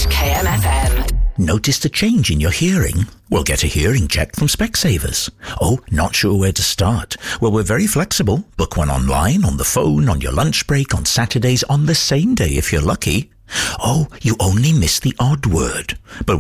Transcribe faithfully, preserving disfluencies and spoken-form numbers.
K M F M. Noticed a change in your hearing? Well, get a hearing check from Specsavers. Oh, not sure where to start? Well, we're very flexible. Book one online, on the phone, on your lunch break, on Saturdays, on the same day if you're lucky. Oh, you only missed the odd word. But